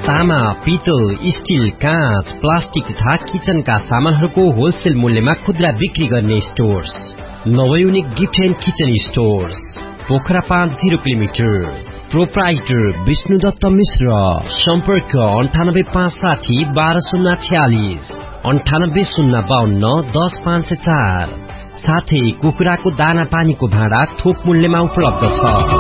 तामा, पितल, स्टील, काँच, प्लास्टिक तथा किचनका सामानहरूको होलसेल मूल्यमा खुद्रा बिक्री गर्ने stores नवयुनिक gift and kitchen stores, Pokhara 5 0 kilometre. Proprietor Vishnudutt मिश्र। सम्पर्क 9856 12046 9805 10504। साथै कुखुराको दाना पानीको भाँडा थोक मूल्यमा उपलब्ध छ।